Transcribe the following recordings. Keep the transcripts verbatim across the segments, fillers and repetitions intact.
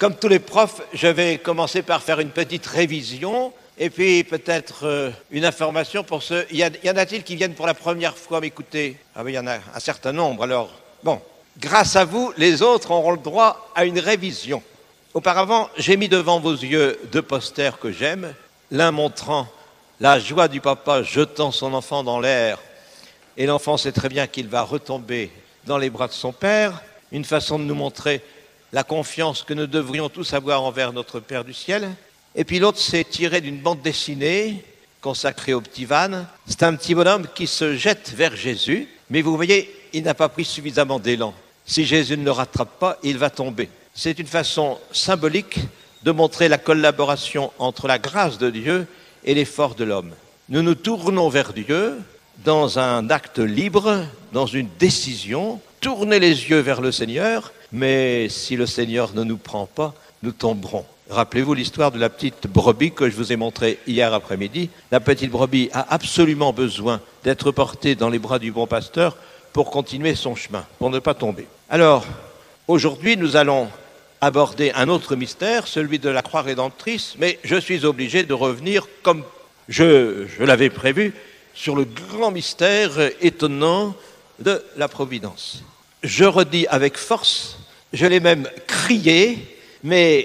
comme tous les profs, je vais commencer par faire une petite révision et puis peut-être euh, une information pour ceux... Y, a, y en a-t-il qui viennent pour la première fois m'écouter? Ah oui, il y en a un certain nombre, alors... Bon, grâce à vous, les autres auront le droit à une révision. Auparavant, j'ai mis devant vos yeux deux posters que j'aime, l'un montrant la joie du papa jetant son enfant dans l'air, et l'enfant sait très bien qu'il va retomber dans les bras de son père, une façon de nous montrer la confiance que nous devrions tous avoir envers notre Père du ciel. Et puis l'autre, c'est tiré d'une bande dessinée consacrée au petit Van. C'est un petit bonhomme qui se jette vers Jésus, mais vous voyez, il n'a pas pris suffisamment d'élan. Si Jésus ne le rattrape pas, il va tomber. C'est une façon symbolique de montrer la collaboration entre la grâce de Dieu et l'effort de l'homme. Nous nous tournons vers Dieu dans un acte libre, dans une décision, tourner les yeux vers le Seigneur, mais si le Seigneur ne nous prend pas, nous tomberons. Rappelez-vous l'histoire de la petite brebis que je vous ai montrée hier après-midi. La petite brebis a absolument besoin d'être portée dans les bras du bon pasteur pour continuer son chemin, pour ne pas tomber. Alors, aujourd'hui, nous allons aborder un autre mystère, celui de la croix rédemptrice, mais je suis obligé de revenir, comme je, je l'avais prévu, sur le grand mystère étonnant de la providence. Je redis avec force, je l'ai même crié, mais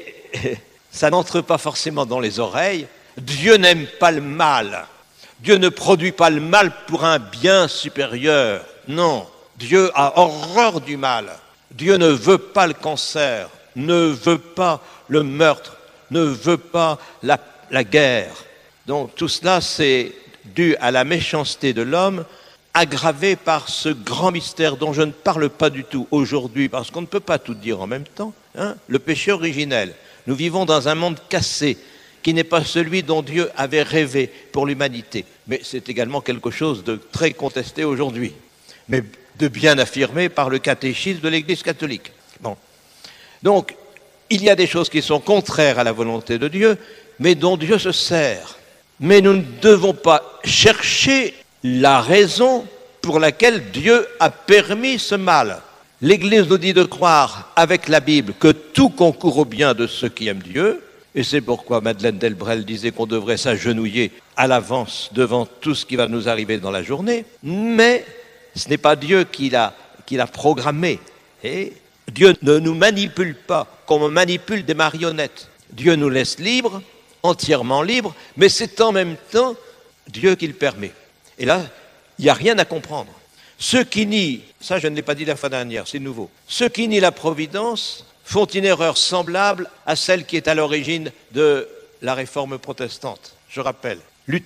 ça n'entre pas forcément dans les oreilles. Dieu n'aime pas le mal. Dieu ne produit pas le mal pour un bien supérieur. Non, Dieu a horreur du mal. Dieu ne veut pas le cancer, ne veut pas le meurtre, ne veut pas la, la guerre. Donc tout cela, c'est dû à la méchanceté de l'homme, aggravé par ce grand mystère dont je ne parle pas du tout aujourd'hui, parce qu'on ne peut pas tout dire en même temps, hein, le péché originel. Nous vivons dans un monde cassé, qui n'est pas celui dont Dieu avait rêvé pour l'humanité. Mais c'est également quelque chose de très contesté aujourd'hui, mais de bien affirmé par le catéchisme de l'Église catholique. Bon. Donc, il y a des choses qui sont contraires à la volonté de Dieu, mais dont Dieu se sert. Mais nous ne devons pas chercher la raison pour laquelle Dieu a permis ce mal. L'Église nous dit de croire avec la Bible que tout concourt au bien de ceux qui aiment Dieu, et c'est pourquoi Madeleine Delbrel disait qu'on devrait s'agenouiller à l'avance devant tout ce qui va nous arriver dans la journée, mais ce n'est pas Dieu qui l'a, qui l'a programmé. Et Dieu ne nous manipule pas comme on manipule des marionnettes. Dieu nous laisse libres, entièrement libres, mais c'est en même temps Dieu qui le permet. Et là, il n'y a rien à comprendre. Ceux qui nient, ça je ne l'ai pas dit la fois dernière, c'est nouveau, ceux qui nient la providence font une erreur semblable à celle qui est à l'origine de la réforme protestante. Je rappelle,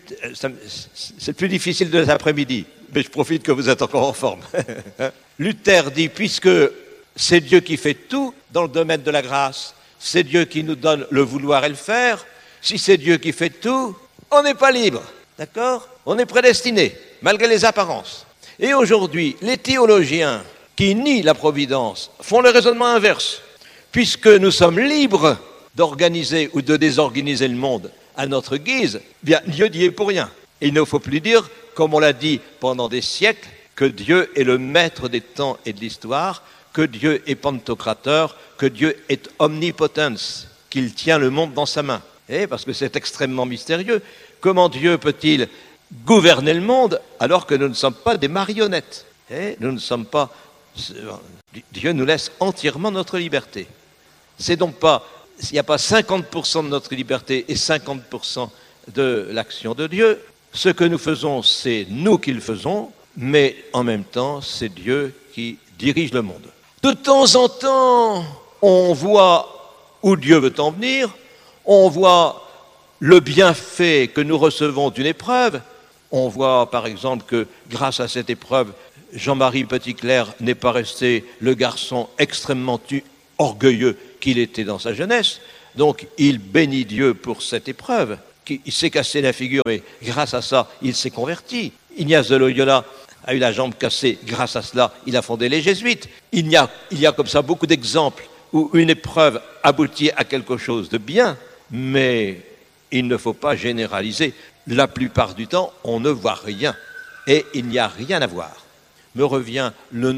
c'est plus difficile de l'après-midi, mais je profite que vous êtes encore en forme. Luther dit, puisque c'est Dieu qui fait tout dans le domaine de la grâce, c'est Dieu qui nous donne le vouloir et le faire, si c'est Dieu qui fait tout, on n'est pas libre, d'accord ? On est prédestiné, malgré les apparences. Et aujourd'hui, les théologiens qui nient la providence font le raisonnement inverse. Puisque nous sommes libres d'organiser ou de désorganiser le monde à notre guise, bien Dieu n'y est pour rien. Et il ne faut plus dire, comme on l'a dit pendant des siècles, que Dieu est le maître des temps et de l'histoire, que Dieu est pantocrateur, que Dieu est omnipotence, qu'il tient le monde dans sa main. Et parce que c'est extrêmement mystérieux, comment Dieu peut-il gouverner le monde alors que nous ne sommes pas des marionnettes? Et nous ne sommes pas... Dieu nous laisse entièrement notre liberté. C'est donc pas... Il n'y a pas cinquante pour cent de notre liberté et cinquante pour cent de l'action de Dieu. Ce que nous faisons, c'est nous qui le faisons, mais en même temps, c'est Dieu qui dirige le monde. De temps en temps, on voit où Dieu veut en venir, on voit le bienfait que nous recevons d'une épreuve. On voit par exemple que grâce à cette épreuve, Jean-Marie Petitclerc n'est pas resté le garçon extrêmement orgueilleux qu'il était dans sa jeunesse. Donc il bénit Dieu pour cette épreuve. Il s'est cassé la figure et grâce à ça, il s'est converti. Ignace de Loyola a eu la jambe cassée. Grâce à cela, il a fondé les Jésuites. Il y a, il y a comme ça beaucoup d'exemples où une épreuve aboutit à quelque chose de bien, mais il ne faut pas généraliser. La plupart du temps, on ne voit rien et il n'y a rien à voir. Me revient le nom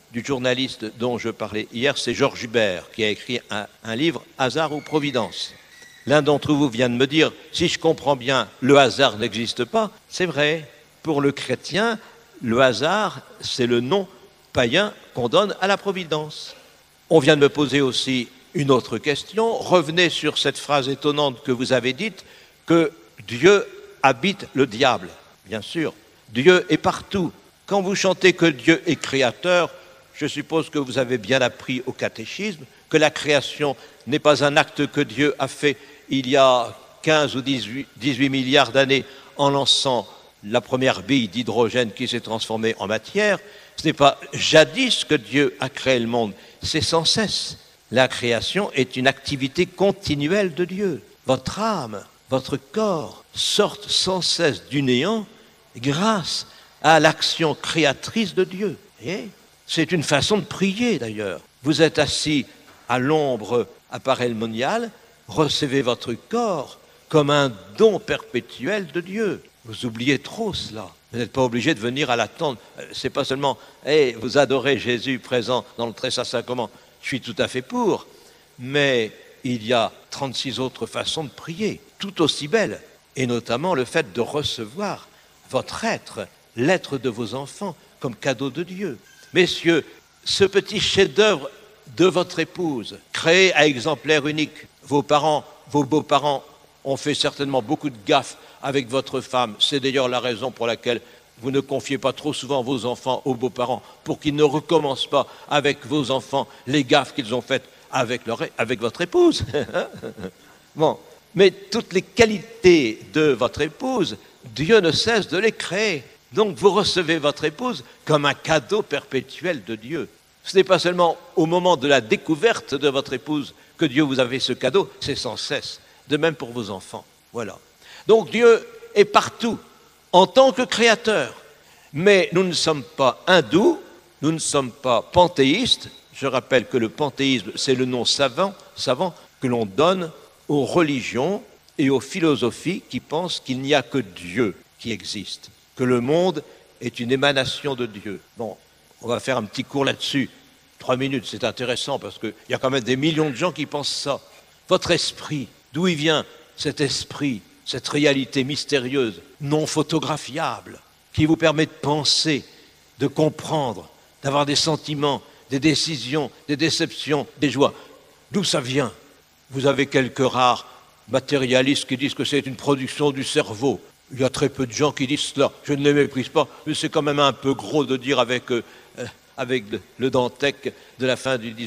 du journaliste dont je parlais hier, c'est Georges Hubert, qui a écrit un, un livre « Hasard ou Providence ». L'un d'entre vous vient de me dire, si je comprends bien, le hasard n'existe pas. C'est vrai, pour le chrétien, le hasard, c'est le nom païen qu'on donne à la providence. On vient de me poser aussi une autre question. Revenez sur cette phrase étonnante que vous avez dite, que Dieu habite le diable. Bien sûr, Dieu est partout. Quand vous chantez que Dieu est créateur, je suppose que vous avez bien appris au catéchisme que la création n'est pas un acte que Dieu a fait il y a quinze ou dix-huit, dix-huit milliards d'années en lançant la première bille d'hydrogène qui s'est transformée en matière. Ce n'est pas jadis que Dieu a créé le monde, c'est sans cesse. La création est une activité continuelle de Dieu. Votre âme, votre corps sortent sans cesse du néant grâce à l'action créatrice de Dieu. Et c'est une façon de prier d'ailleurs. Vous êtes assis à l'ombre appareil-moniale, recevez votre corps comme un don perpétuel de Dieu. Vous oubliez trop cela. Vous n'êtes pas obligé de venir à la tente. C'est pas seulement hey, vous adorez Jésus présent dans le très saint sacrement. Je suis tout à fait pour. Mais il y a trente-six autres façons de prier, tout aussi belles. Et notamment le fait de recevoir votre être, l'être de vos enfants, comme cadeau de Dieu. Messieurs, ce petit chef-d'œuvre de votre épouse, créé à exemplaire unique, vos parents, vos beaux-parents ont fait certainement beaucoup de gaffes avec votre femme. C'est d'ailleurs la raison pour laquelle vous ne confiez pas trop souvent vos enfants aux beaux-parents, pour qu'ils ne recommencent pas avec vos enfants les gaffes qu'ils ont faites avec, leur, avec votre épouse. Bon, mais toutes les qualités de votre épouse, Dieu ne cesse de les créer. Donc vous recevez votre épouse comme un cadeau perpétuel de Dieu. Ce n'est pas seulement au moment de la découverte de votre épouse que Dieu vous a fait ce cadeau, c'est sans cesse. De même pour vos enfants. Voilà. Donc Dieu est partout en tant que créateur. Mais nous ne sommes pas hindous, nous ne sommes pas panthéistes. Je rappelle que le panthéisme, c'est le nom savant, savant que l'on donne aux religions et aux philosophies qui pensent qu'il n'y a que Dieu qui existe, que le monde est une émanation de Dieu. Bon, on va faire un petit cours là-dessus. Trois minutes, c'est intéressant parce qu'il y a quand même des millions de gens qui pensent ça. Votre esprit, d'où il vient cet esprit, cette réalité mystérieuse, non photographiable, qui vous permet de penser, de comprendre, d'avoir des sentiments, des décisions, des déceptions, des joies. D'où ça vient? Vous avez quelques rares matérialistes qui disent que c'est une production du cerveau. Il y a très peu de gens qui disent cela. Je ne les méprise pas, mais c'est quand même un peu gros de dire avec, euh, avec le Dantec de la fin du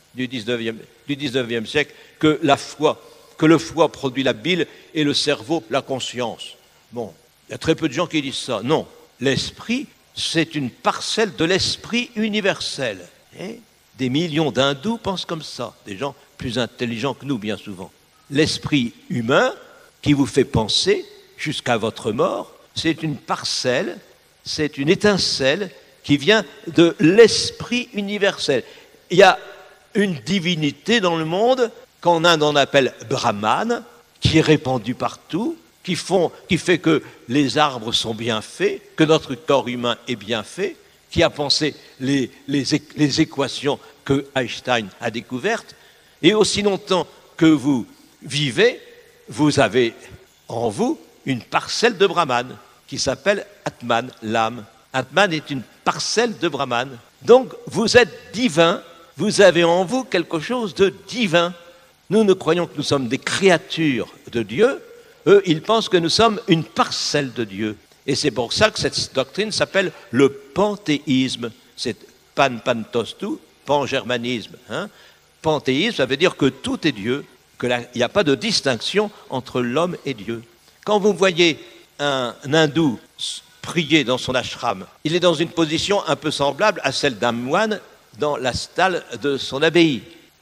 dix-neuvième siècle que la foi, que le foie produit la bile et le cerveau la conscience. Bon, il y a très peu de gens qui disent ça. Non, l'esprit, c'est une parcelle de l'esprit universel. Et des millions d'hindous pensent comme ça, des gens plus intelligents que nous bien souvent. L'esprit humain qui vous fait penser jusqu'à votre mort, c'est une parcelle, c'est une étincelle qui vient de l'esprit universel. Il y a une divinité dans le monde qu'en Inde on appelle Brahman, qui est répandu partout, qui, font, qui fait que les arbres sont bien faits, que notre corps humain est bien fait, qui a pensé les, les, les équations que Einstein a découvertes. Et aussi longtemps que vous vivez, vous avez en vous une parcelle de Brahman qui s'appelle Atman, l'âme. Atman est une parcelle de Brahman. Donc vous êtes divin, vous avez en vous quelque chose de divin. Nous, nous croyons que nous sommes des créatures de Dieu. Eux, ils pensent que nous sommes une parcelle de Dieu. Et c'est pour ça que cette doctrine s'appelle le panthéisme. C'est pan-pantostu, pan-germanisme. Hein. Panthéisme, ça veut dire que tout est Dieu, qu'il n'y a pas de distinction entre l'homme et Dieu. Quand vous voyez un hindou prier dans son ashram, il est dans une position un peu semblable à celle d'un moine dans la stalle de son abbaye.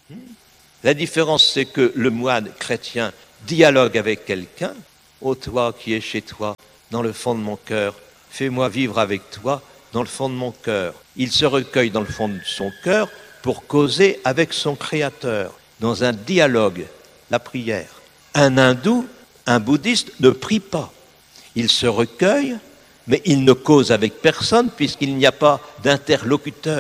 La différence, c'est que le moine chrétien dialogue avec quelqu'un. « Ô toi qui es chez toi, dans le fond de mon cœur, fais-moi vivre avec toi dans le fond de mon cœur. » Il se recueille dans le fond de son cœur pour causer avec son Créateur, dans un dialogue, la prière. Un hindou, un bouddhiste ne prie pas. Il se recueille, mais il ne cause avec personne puisqu'il n'y a pas d'interlocuteur.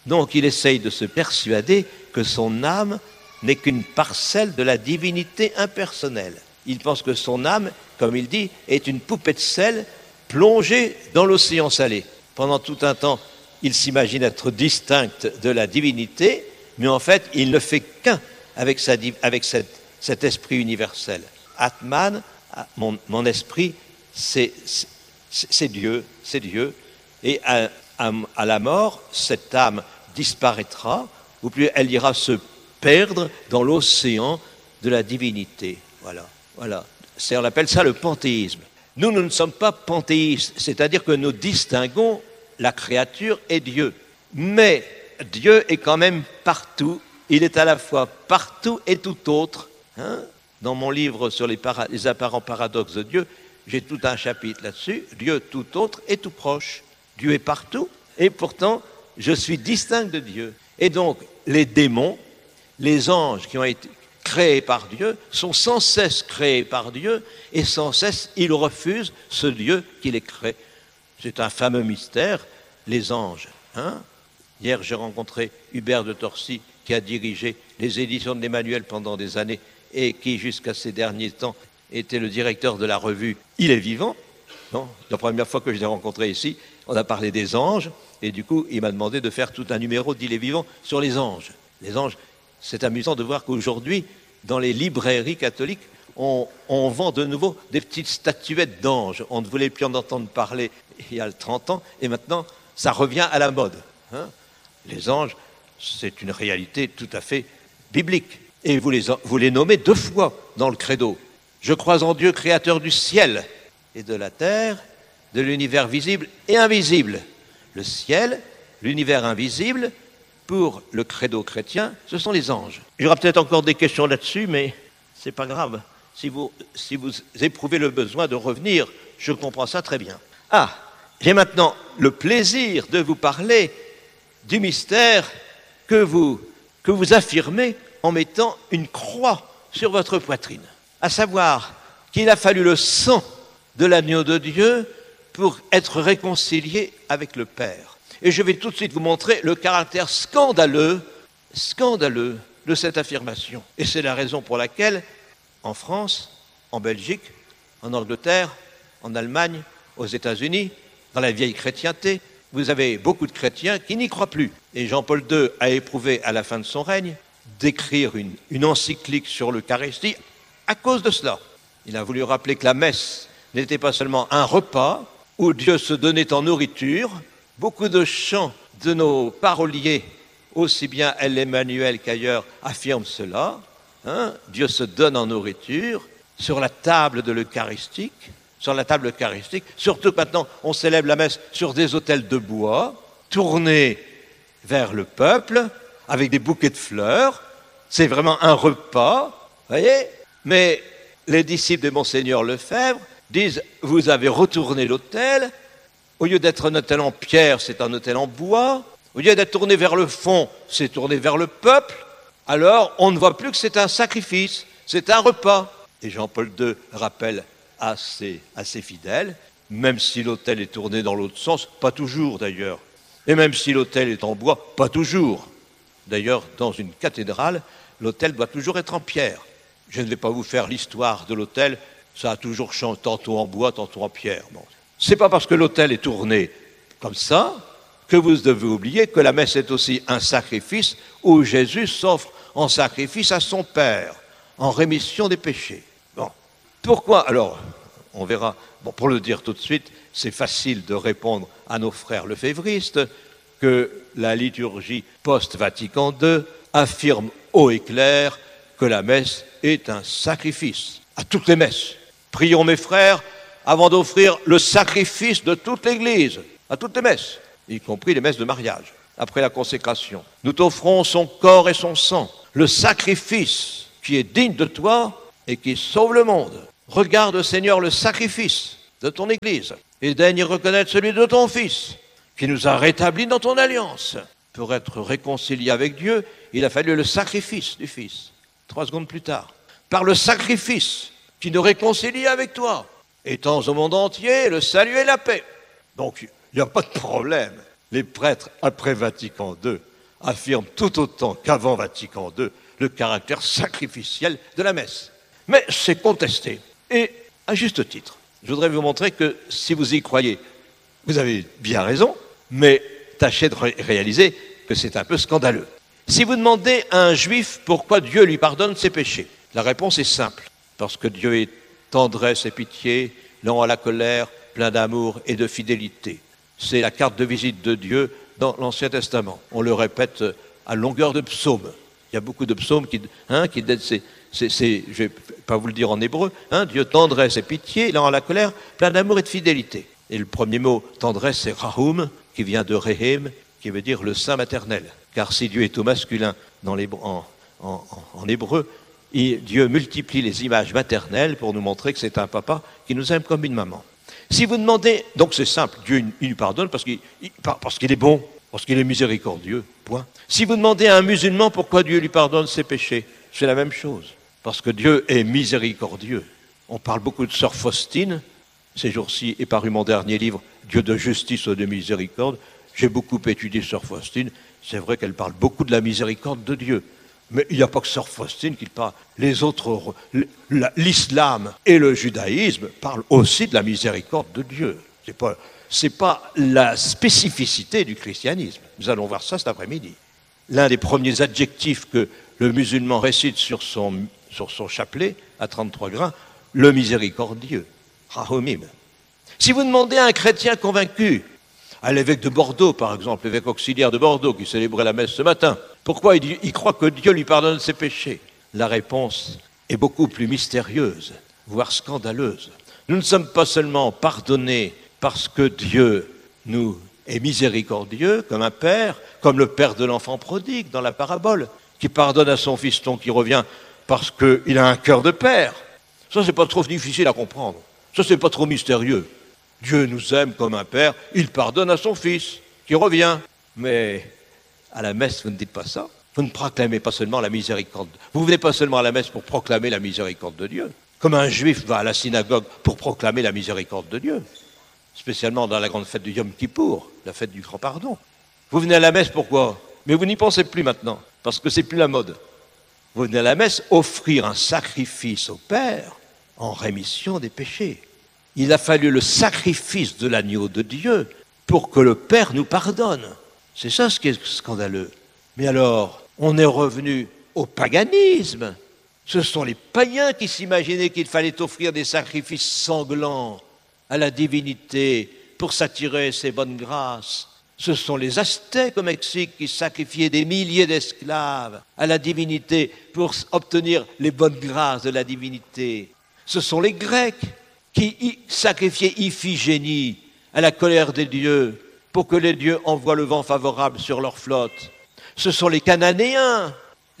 Donc il essaye de se persuader que son âme n'est qu'une parcelle de la divinité impersonnelle. Il pense que son âme, comme il dit, est une poupée de sel plongée dans l'océan salé. Pendant tout un temps, il s'imagine être distinct de la divinité, mais en fait, il ne fait qu'un avec, sa, avec cette, cet esprit universel. Atman, mon, mon esprit, c'est, c'est, c'est Dieu, c'est Dieu. Et à, à, à la mort, cette âme disparaîtra, ou plus elle ira se perdre dans l'océan de la divinité. Voilà, voilà. C'est, on appelle ça le panthéisme. Nous, nous ne sommes pas panthéistes, c'est-à-dire que nous distinguons la créature et Dieu. Mais Dieu est quand même partout. Il est à la fois partout et tout autre. Hein? Dans mon livre sur les, para- les apparents paradoxes de Dieu, j'ai tout un chapitre là-dessus. Dieu tout autre et tout proche. Dieu est partout et pourtant, je suis distinct de Dieu. Et donc, les démons, les anges qui ont été créés par Dieu, sont sans cesse créés par Dieu et sans cesse, ils refusent ce Dieu qui les crée. C'est un fameux mystère, les anges. Hein? Hier, j'ai rencontré Hubert de Torcy, qui a dirigé les éditions de l'Emmanuel pendant des années et qui, jusqu'à ces derniers temps, était le directeur de la revue Il est vivant. Non, la première fois que je l'ai rencontré ici, on a parlé des anges, et du coup, il m'a demandé de faire tout un numéro d'Il est vivant sur les anges. Les anges, c'est amusant de voir qu'aujourd'hui, dans les librairies catholiques, on, on vend de nouveau des petites statuettes d'anges. On ne voulait plus en entendre parler il y a trente ans, et maintenant, ça revient à la mode. Hein? Les anges, c'est une réalité tout à fait biblique. Et vous les, vous les nommez deux fois dans le credo. Je crois en Dieu, créateur du ciel et de la terre, de l'univers visible et invisible. Le ciel, l'univers invisible, pour le credo chrétien, ce sont les anges. Il y aura peut-être encore des questions là-dessus, mais c'est pas grave. Si vous, si vous éprouvez le besoin de revenir, je comprends ça très bien. Ah, j'ai maintenant le plaisir de vous parler du mystère que vous, que vous affirmez en mettant une croix sur votre poitrine. À savoir qu'il a fallu le sang de l'agneau de Dieu pour être réconcilié avec le Père. Et je vais tout de suite vous montrer le caractère scandaleux, scandaleux de cette affirmation. Et c'est la raison pour laquelle, en France, en Belgique, en Angleterre, en Allemagne, aux États-Unis, dans la vieille chrétienté, vous avez beaucoup de chrétiens qui n'y croient plus. Et Jean-Paul deux a éprouvé à la fin de son règne d'écrire une, une encyclique sur l'Eucharistie à cause de cela. Il a voulu rappeler que la messe n'était pas seulement un repas où Dieu se donnait en nourriture. Beaucoup de chants de nos paroliers, aussi bien Emmanuel qu'ailleurs, affirment cela. Hein? Dieu se donne en nourriture sur la table de l'Eucharistique, sur la table eucharistique. Surtout maintenant, on célèbre la messe sur des autels de bois, tournés vers le peuple, avec des bouquets de fleurs. C'est vraiment un repas, voyez. Mais les disciples de Monseigneur Lefebvre disent, vous avez retourné l'autel. Au lieu d'être un autel en pierre, c'est un autel en bois. Au lieu d'être tourné vers le fond, c'est tourné vers le peuple. Alors, on ne voit plus que c'est un sacrifice, c'est un repas. Et Jean-Paul deux rappelle à ses, à ses fidèles, même si l'autel est tourné dans l'autre sens, pas toujours d'ailleurs. Et même si l'autel est en bois, pas toujours. D'ailleurs, dans une cathédrale, l'autel doit toujours être en pierre. Je ne vais pas vous faire l'histoire de l'autel, ça a toujours changé, tantôt en bois, tantôt en pierre. Bon. C'est pas parce que l'autel est tourné comme ça que vous devez oublier que la messe est aussi un sacrifice où Jésus s'offre en sacrifice à son Père, en rémission des péchés. Bon. Pourquoi? Alors, on verra. Bon, pour le dire tout de suite, c'est facile de répondre à nos frères lefévristes que la liturgie post-Vatican deux affirme haut et clair que la messe est un sacrifice. À toutes les messes. Prions mes frères avant d'offrir le sacrifice de toute l'Église, à toutes les messes, y compris les messes de mariage, après la consécration. Nous t'offrons son corps et son sang, le sacrifice qui est digne de toi et qui sauve le monde. Regarde, Seigneur, le sacrifice de ton Église et daigne reconnaître celui de ton Fils, qui nous a rétablis dans ton alliance. Pour être réconcilié avec Dieu, il a fallu le sacrifice du Fils. Trois secondes plus tard, par le sacrifice qui nous réconcilie avec toi, étant au monde entier le salut et la paix. Donc, il n'y a pas de problème. Les prêtres, après Vatican deux, affirme tout autant qu'avant Vatican deux le caractère sacrificiel de la messe. Mais c'est contesté, et à juste titre. Je voudrais vous montrer que si vous y croyez, vous avez bien raison, mais tâchez de ré- réaliser que c'est un peu scandaleux. Si vous demandez à un juif pourquoi Dieu lui pardonne ses péchés, la réponse est simple. Parce que Dieu est tendresse et pitié, lent à la colère, plein d'amour et de fidélité. C'est la carte de visite de Dieu dans l'Ancien Testament. On le répète à longueur de psaumes. Il y a beaucoup de psaumes qui, hein, qui c'est, c'est, c'est, je ne vais pas vous le dire en hébreu, hein, Dieu tendresse et pitié, lent à la colère, plein d'amour et de fidélité. Et le premier mot tendresse, c'est rahum, qui vient de rehem, qui veut dire le sein maternel. Car si Dieu est au masculin dans les, en, en, en, en hébreu, et Dieu multiplie les images maternelles pour nous montrer que c'est un papa qui nous aime comme une maman. Si vous demandez, donc c'est simple, Dieu il nous pardonne parce qu'il, il, parce qu'il est bon, parce qu'il est miséricordieux, point. Si vous demandez à un musulman pourquoi Dieu lui pardonne ses péchés, c'est la même chose, parce que Dieu est miséricordieux. On parle beaucoup de sœur Faustine, ces jours-ci est paru mon dernier livre, Dieu de justice ou de miséricorde. J'ai beaucoup étudié sœur Faustine, c'est vrai qu'elle parle beaucoup de la miséricorde de Dieu. Mais il n'y a pas que sœur Faustine qui parle. Les autres, l'islam et le judaïsme parlent aussi de la miséricorde de Dieu. Ce n'est pas, c'est pas la spécificité du christianisme. Nous allons voir ça cet après-midi. L'un des premiers adjectifs que le musulman récite sur son, sur son chapelet, à trente-trois grains, le miséricordieux, rahomim. Si vous demandez à un chrétien convaincu, à l'évêque de Bordeaux, par exemple, l'évêque auxiliaire de Bordeaux, qui célébrait la messe ce matin, pourquoi il, il croit que Dieu lui pardonne ses péchés? La réponse est beaucoup plus mystérieuse, voire scandaleuse. Nous ne sommes pas seulement pardonnés parce que Dieu nous est miséricordieux, comme un père, comme le père de l'enfant prodigue dans la parabole, qui pardonne à son fiston qui revient parce qu'il a un cœur de père. Ça, c'est pas trop difficile à comprendre. Ça, c'est pas trop mystérieux. Dieu nous aime comme un père, il pardonne à son fils, qui revient. Mais à la messe, vous ne dites pas ça. Vous ne proclamez pas seulement la miséricorde. Vous ne venez pas seulement à la messe pour proclamer la miséricorde de Dieu. Comme un juif va à la synagogue pour proclamer la miséricorde de Dieu. Spécialement dans la grande fête du Yom Kippour, la fête du grand pardon. Vous venez à la messe pourquoi? Mais vous n'y pensez plus maintenant, parce que c'est plus la mode. Vous venez à la messe offrir un sacrifice au Père en rémission des péchés. Il a fallu le sacrifice de l'agneau de Dieu pour que le Père nous pardonne. C'est ça ce qui est scandaleux. Mais alors, on est revenu au paganisme. Ce sont les païens qui s'imaginaient qu'il fallait offrir des sacrifices sanglants à la divinité pour s'attirer ses bonnes grâces. Ce sont les Aztèques au Mexique qui sacrifiaient des milliers d'esclaves à la divinité pour obtenir les bonnes grâces de la divinité. Ce sont les Grecs qui sacrifiaient Iphigénie à la colère des dieux pour que les dieux envoient le vent favorable sur leur flotte. Ce sont les Cananéens,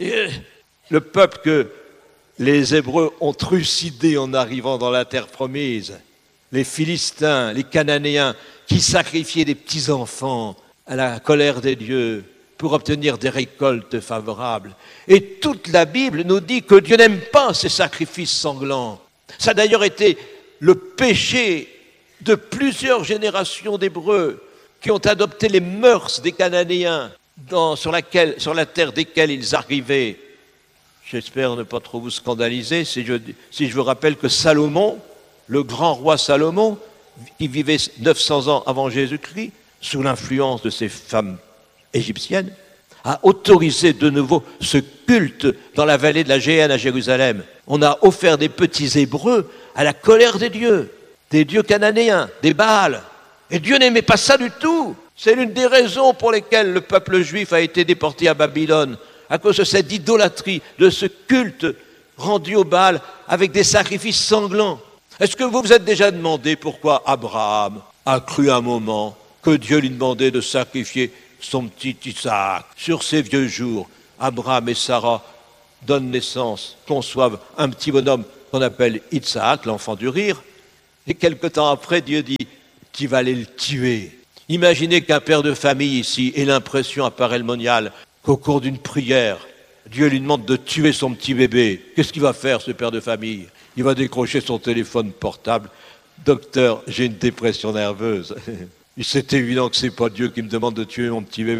le peuple que les Hébreux ont trucidé en arrivant dans la terre promise. Les Philistins, les Cananéens, qui sacrifiaient des petits-enfants à la colère des dieux pour obtenir des récoltes favorables. Et toute la Bible nous dit que Dieu n'aime pas ces sacrifices sanglants. Ça a d'ailleurs été le péché de plusieurs générations d'Hébreux qui ont adopté les mœurs des Cananéens dans, sur, laquelle, sur la terre desquelles ils arrivaient. J'espère ne pas trop vous scandaliser si je, si je vous rappelle que Salomon, le grand roi Salomon, qui vivait neuf cents ans avant Jésus-Christ, sous l'influence de ces femmes égyptiennes, a autorisé de nouveau ce culte dans la vallée de la Géhenne à Jérusalem. On a offert des petits Hébreux à la colère des dieux, des dieux cananéens, des Baals. Et Dieu n'aimait pas ça du tout. C'est l'une des raisons pour lesquelles le peuple juif a été déporté à Babylone, à cause de cette idolâtrie, de ce culte rendu au Baal avec des sacrifices sanglants. Est-ce que vous vous êtes déjà demandé pourquoi Abraham a cru un moment que Dieu lui demandait de sacrifier son petit Isaac? Sur ses vieux jours, Abraham et Sarah donnent naissance, conçoivent un petit bonhomme qu'on appelle Isaac, l'enfant du rire, et quelque temps après, Dieu dit « tu vas aller le tuer ». Imaginez qu'un père de famille ici ait l'impression à Paray-le-Monial qu'au cours d'une prière, Dieu lui demande de tuer son petit bébé. Qu'est-ce qu'il va faire, ce père de famille? Il va décrocher son téléphone portable. « Docteur, j'ai une dépression nerveuse. » C'est évident que ce n'est pas Dieu qui me demande de tuer mon petit bébé.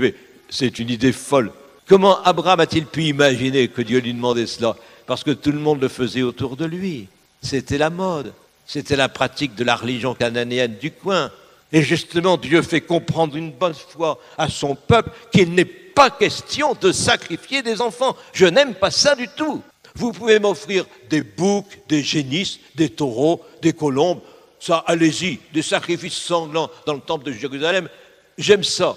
c'est une idée folle. Comment Abraham a-t-il pu imaginer que Dieu lui demandait cela? Parce que tout le monde le faisait autour de lui. C'était la mode. C'était la pratique de la religion cananéenne du coin. Et justement, Dieu fait comprendre une bonne fois à son peuple qu'il n'est pas question de sacrifier des enfants. Je n'aime pas ça du tout. Vous pouvez m'offrir des boucs, des génisses, des taureaux, des colombes. Ça, allez-y, des sacrifices sanglants dans le temple de Jérusalem. J'aime ça,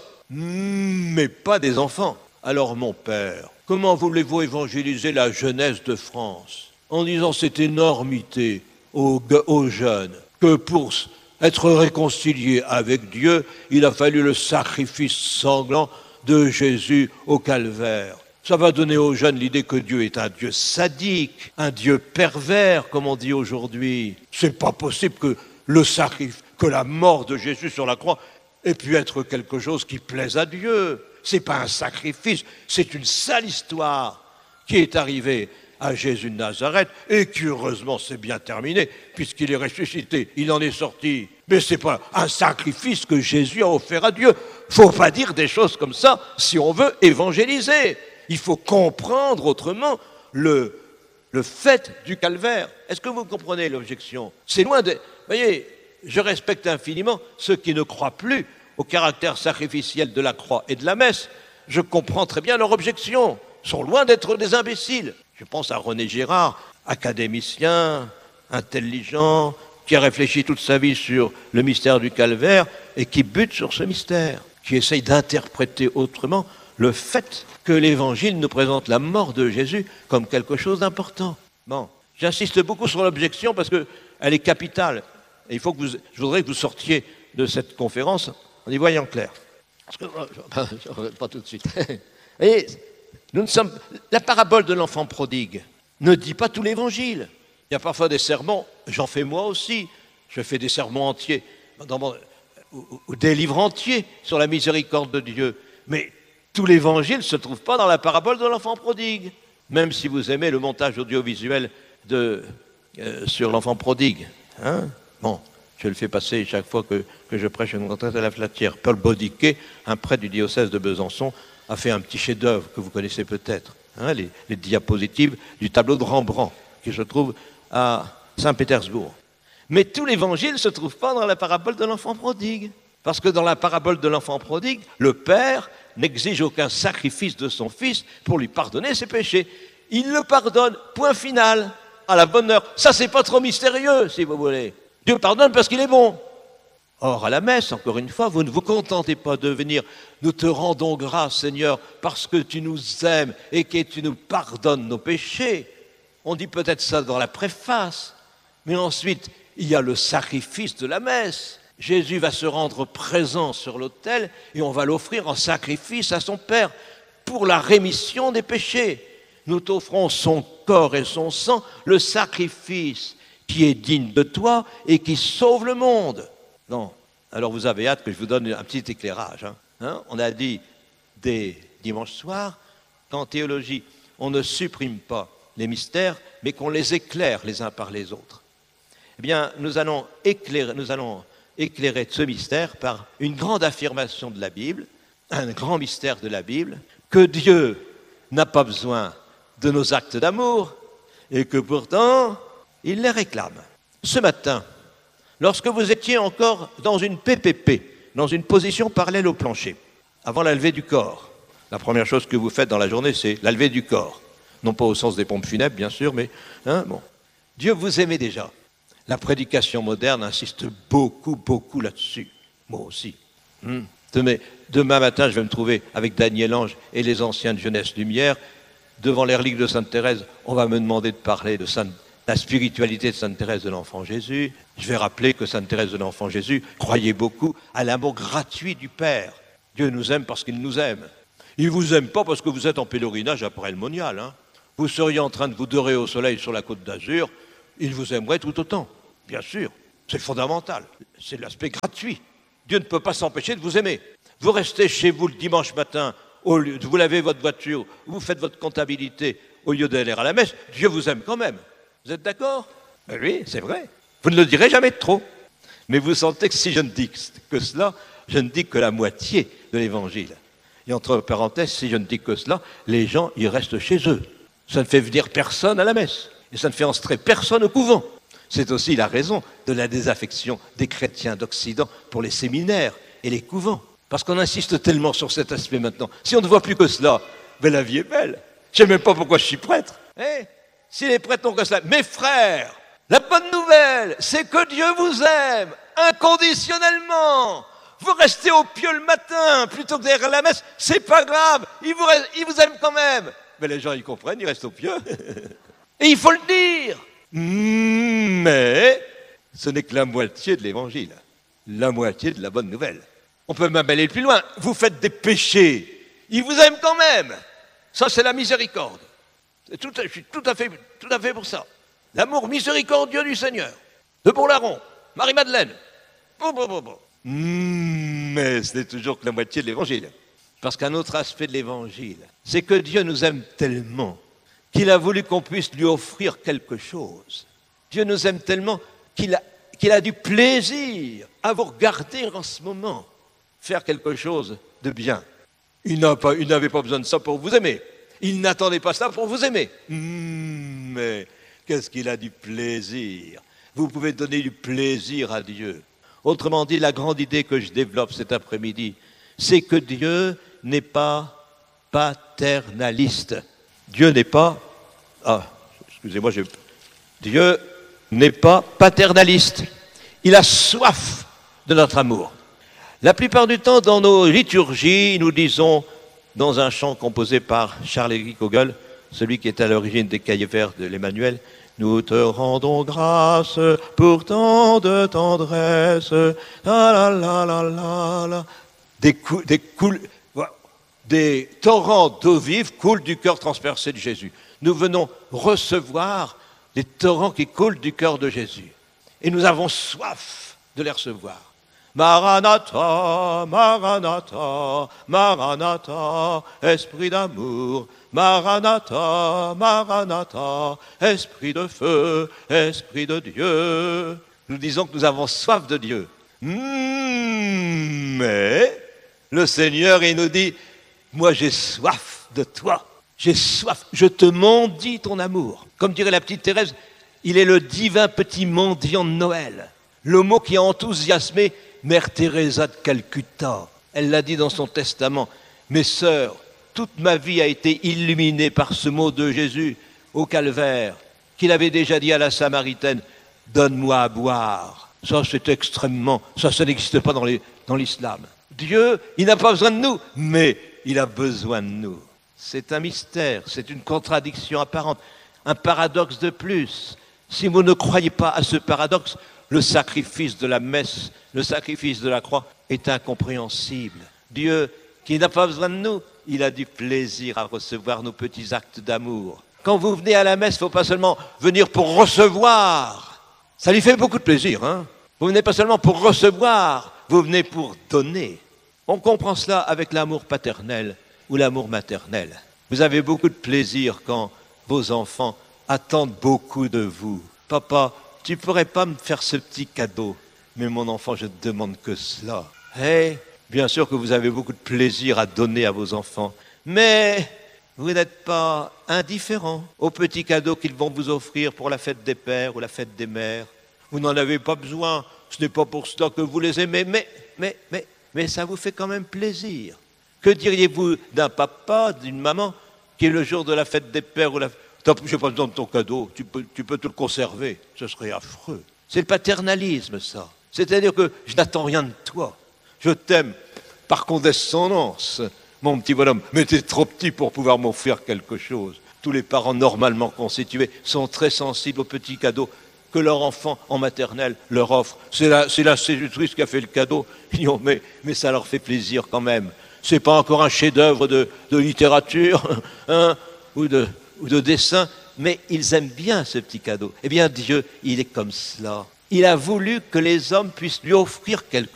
mais pas des enfants. Alors mon père, comment voulez-vous évangéliser la jeunesse de France en disant cette énormité aux, aux jeunes que pour être réconcilié avec Dieu, il a fallu le sacrifice sanglant de Jésus au calvaire? Ça va donner aux jeunes l'idée que Dieu est un Dieu sadique, un Dieu pervers, comme on dit aujourd'hui. C'est pas possible que le sacrifice, que la mort de Jésus sur la croix ait pu être quelque chose qui plaise à Dieu. C'est pas un sacrifice, c'est une sale histoire qui est arrivée à Jésus de Nazareth et qui heureusement s'est bien terminée puisqu'il est ressuscité, il en est sorti. Mais c'est pas un sacrifice que Jésus a offert à Dieu. Faut pas dire des choses comme ça si on veut évangéliser. Il faut comprendre autrement le, le fait du calvaire. Est-ce que vous comprenez l'objection? C'est loin de... Vous voyez, je respecte infiniment ceux qui ne croient plus au caractère sacrificiel de la croix et de la messe. Je comprends très bien leur objection. Ils sont loin d'être des imbéciles. Je pense à René Girard, académicien, intelligent, qui a réfléchi toute sa vie sur le mystère du calvaire et qui bute sur ce mystère, qui essaye d'interpréter autrement le fait que l'Évangile nous présente la mort de Jésus comme quelque chose d'important. Bon, j'insiste beaucoup sur l'objection parce qu'elle est capitale. Et il faut que vous, je voudrais que vous sortiez de cette conférence en y voyant clair. Parce que, pas tout de suite. Et nous ne sommes, la parabole de l'enfant prodigue ne dit pas tout l'Évangile. Il y a parfois des sermons, j'en fais moi aussi, je fais des sermons entiers, dans mon, ou, ou des livres entiers sur la miséricorde de Dieu. Mais tout l'Évangile ne se trouve pas dans la parabole de l'enfant prodigue, même si vous aimez le montage audiovisuel de, euh, sur l'enfant prodigue. Hein? Bon, je le fais passer chaque fois que, que je prêche une retraite à la Flatière. Paul Baudiquet, un prêtre du diocèse de Besançon, a fait un petit chef-d'œuvre que vous connaissez peut-être, hein, les, les diapositives du tableau de Rembrandt, qui se trouve à Saint-Pétersbourg. Mais tout l'Évangile ne se trouve pas dans la parabole de l'enfant prodigue. Parce que dans la parabole de l'enfant prodigue, le père n'exige aucun sacrifice de son fils pour lui pardonner ses péchés. Il le pardonne, point final, à la bonne heure. Ça, c'est pas trop mystérieux, si vous voulez. Dieu pardonne parce qu'il est bon. Or, à la messe, encore une fois, vous ne vous contentez pas de venir « Nous te rendons grâce, Seigneur, parce que tu nous aimes et que tu nous pardonnes nos péchés. » On dit peut-être ça dans la préface, mais ensuite, il y a le sacrifice de la messe. Jésus va se rendre présent sur l'autel et on va l'offrir en sacrifice à son Père pour la rémission des péchés. Nous t'offrons son corps et son sang, le sacrifice qui est digne de toi et qui sauve le monde. Non. Alors vous avez hâte que je vous donne un petit éclairage. Hein. Hein? On a dit dès dimanche soir qu'en théologie, on ne supprime pas les mystères, mais qu'on les éclaire les uns par les autres. Eh bien, nous allons éclairer, nous allons éclairer ce mystère par une grande affirmation de la Bible, un grand mystère de la Bible, que Dieu n'a pas besoin de nos actes d'amour et que pourtant, il les réclame. Ce matin, lorsque vous étiez encore dans une P P P, dans une position parallèle au plancher, avant la levée du corps, la première chose que vous faites dans la journée, c'est la levée du corps. Non pas au sens des pompes funèbres, bien sûr, mais hein, bon. Dieu vous aimait déjà. La prédication moderne insiste beaucoup, beaucoup là-dessus. Moi aussi. Hum. Demain, demain matin, je vais me trouver avec Daniel Ange et les anciens de Jeunesse Lumière. Devant les reliques de Sainte Thérèse, on va me demander de parler de Sainte, la spiritualité de Sainte Thérèse de l'Enfant Jésus. Je vais rappeler que Sainte Thérèse de l'Enfant Jésus croyait beaucoup à l'amour gratuit du Père. Dieu nous aime parce qu'il nous aime. Il ne vous aime pas parce que vous êtes en pèlerinage après le monial. Hein. Vous seriez en train de vous dorer au soleil sur la côte d'Azur, il vous aimerait tout autant. Bien sûr, c'est fondamental. C'est l'aspect gratuit. Dieu ne peut pas s'empêcher de vous aimer. Vous restez chez vous le dimanche matin, au lieu de vous lavez votre voiture, vous faites votre comptabilité au lieu d'aller à la messe, Dieu vous aime quand même. Vous êtes d'accord? Ben oui, c'est vrai. Vous ne le direz jamais de trop. Mais vous sentez que si je ne dis que cela, je ne dis que la moitié de l'Évangile. Et entre parenthèses, si je ne dis que cela, les gens, ils restent chez eux. Ça ne fait venir personne à la messe. Et ça ne fait entrer personne au couvent. C'est aussi la raison de la désaffection des chrétiens d'Occident pour les séminaires et les couvents. Parce qu'on insiste tellement sur cet aspect maintenant. Si on ne voit plus que cela, ben la vie est belle. Je ne sais même pas pourquoi je suis prêtre. Eh, si les prêtres n'ont que cela. Mes frères, la bonne nouvelle, c'est que Dieu vous aime inconditionnellement. Vous restez au pieu le matin plutôt que derrière la messe, c'est pas grave, il vous, il vous aime quand même. Mais les gens, ils comprennent, ils restent au pieu. Et il faut le dire. Mais ce n'est que la moitié de l'évangile, la moitié de la bonne nouvelle. On peut même aller plus loin. Vous faites des péchés, il vous aime quand même. Ça, c'est la miséricorde. C'est tout, je suis tout à fait, tout à fait pour ça. L'amour miséricordieux du Seigneur. De Bourlaron, Marie-Madeleine. Bon, bon, bon, bon. Mais ce n'est toujours que la moitié de l'évangile. Parce qu'un autre aspect de l'évangile, c'est que Dieu nous aime tellement qu'il a voulu qu'on puisse lui offrir quelque chose. Dieu nous aime tellement qu'il a, qu'il a du plaisir à vous regarder en ce moment faire quelque chose de bien. Il n'a pas, il n'avait pas besoin de ça pour vous aimer. Il n'attendait pas ça pour vous aimer. Mmh, mais qu'est-ce qu'il a du plaisir. Vous pouvez donner du plaisir à Dieu. Autrement dit, la grande idée que je développe cet après-midi, c'est que Dieu n'est pas paternaliste. Dieu n'est pas... Ah, excusez-moi, je... Dieu n'est pas paternaliste. Il a soif de notre amour. La plupart du temps, dans nos liturgies, nous disons, dans un chant composé par Charles-Éric Hogel, celui qui est à l'origine des cahiers verts de l'Emmanuel, « Nous te rendons grâce pour tant de tendresse. » La, la, la, la, la, la. Des, cou- des, coul- des torrents d'eau vive coulent du cœur transpercé de Jésus. Nous venons recevoir des torrents qui coulent du cœur de Jésus. Et nous avons soif de les recevoir. Maranatha, Maranatha, Maranatha, esprit d'amour. Maranatha, Maranatha, esprit de feu, esprit de Dieu. Nous disons que nous avons soif de Dieu. Mmh, mais le Seigneur, il nous dit, moi j'ai soif de toi. J'ai soif, je te mendie ton amour. Comme dirait la petite Thérèse, il est le divin petit mendiant de Noël. Le mot qui a enthousiasmé Mère Teresa de Calcutta. Elle l'a dit dans son testament. Mes sœurs, toute ma vie a été illuminée par ce mot de Jésus au calvaire, qu'il avait déjà dit à la Samaritaine, donne-moi à boire. Ça, c'est extrêmement, ça, ça n'existe pas dans, les, dans l'islam. Dieu, il n'a pas besoin de nous, mais il a besoin de nous. C'est un mystère, c'est une contradiction apparente, un paradoxe de plus. Si vous ne croyez pas à ce paradoxe, le sacrifice de la messe, le sacrifice de la croix est incompréhensible. Dieu, qui n'a pas besoin de nous, il a du plaisir à recevoir nos petits actes d'amour. Quand vous venez à la messe, il ne faut pas seulement venir pour recevoir. Ça lui fait beaucoup de plaisir, hein. Vous venez pas seulement pour recevoir, vous venez pour donner. On comprend cela avec l'amour paternel ou l'amour maternel. Vous avez beaucoup de plaisir quand vos enfants attendent beaucoup de vous. Papa, tu ne pourrais pas me faire ce petit cadeau. Mais mon enfant, je ne te demande que cela. Hey, bien sûr que vous avez beaucoup de plaisir à donner à vos enfants. Mais vous n'êtes pas indifférent aux petits cadeaux qu'ils vont vous offrir pour la fête des pères ou la fête des mères. Vous n'en avez pas besoin. Ce n'est pas pour cela que vous les aimez. Mais, mais, mais, mais ça vous fait quand même plaisir. Que diriez-vous d'un papa, d'une maman, qui est le jour de la fête des pères ou la je n'ai pas besoin de ton cadeau, tu peux, tu peux te le conserver. Ce serait affreux. C'est le paternalisme, ça. C'est-à-dire que je n'attends rien de toi. Je t'aime par condescendance, mon petit bonhomme. Mais tu es trop petit pour pouvoir m'offrir quelque chose. Tous les parents normalement constitués sont très sensibles aux petits cadeaux que leur enfant en maternelle leur offre. C'est la, c'est la séductrice qui a fait le cadeau. Ils disent, mais, mais ça leur fait plaisir quand même. C'est pas encore un chef-d'œuvre de, de littérature, hein, ou de... ou de dessin, mais ils aiment bien ce petit cadeau. Eh bien, Dieu, il est comme cela. Il a voulu que les hommes puissent lui offrir quelque